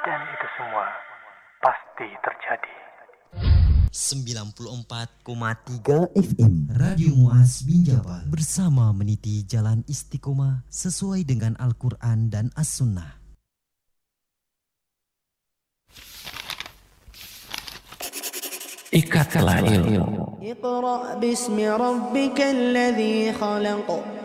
Dan itu semua pasti terjadi. 94,3 FM Radio Muaz Binjabal bersama meniti jalan istiqomah sesuai dengan Al-Quran dan As-Sunnah. Ikatlah ilmu. Iqra' bismi rabbikal ladzi khalaq.